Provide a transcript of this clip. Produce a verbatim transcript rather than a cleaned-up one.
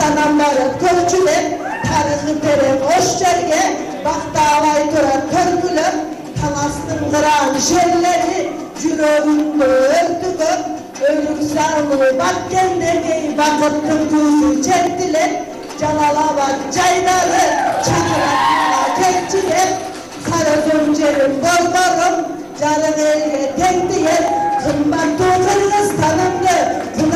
Astanamları körçüler, tarihı tere hoş cerge, bak davay tura körgülür, tanastın kıran şerleri, cürovun örtügü, ölüm sarmını bak kendine, bakıttın gözü çektiler, Calalabad caydalı, çakırakına kekçiler, sarı zöncerim bozbarım, canı elge tek diye, kımbat tuğ kırgız tanımdı,